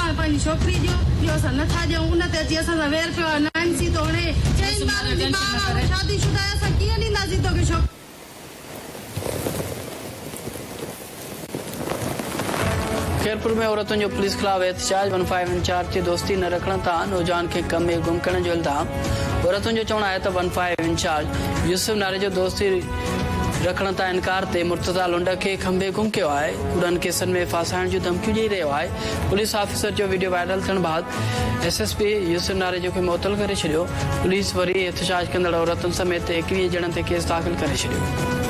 पंहिंजी छोकिरी ॾियो, इहो असां नथा ॾियूं, उन ते अची असां सां वेर पियो आहे, नाइंसी तो हाणे चइनि ॿारनि जी ॿार शादीशुदा आहे, असां कीअं ॾींदासीं तोखे छोकिरी। खैरपुर में औरतुनि जो पुलिस खिलाफ एहतजाज 15 इंचार्ज की दोस्ती न रखण तां नौजवान के कम में गुम करण जो इल्जाम। औरतुनि जो चवणु आहे त 15 इंचार्ज यूसुफ नारे जो दोस्ती रखण तां इनकार ते मुर्तज़ा लुंड के खंबे गुम कियो आहे। उड़न केसनि में फासाइण जूं धमकियूं ॾेई रहियो आहे। पुलिस ऑफिसर जो वीडियो वायरल थियण बाद SSP यूसुफ नारे जो खे मुअतल करे छॾियो। पुलिस वरी एहतजाज कंदड़ औरतुनि समेत 21 ॼणनि ते केस दाख़िल करे छॾियो।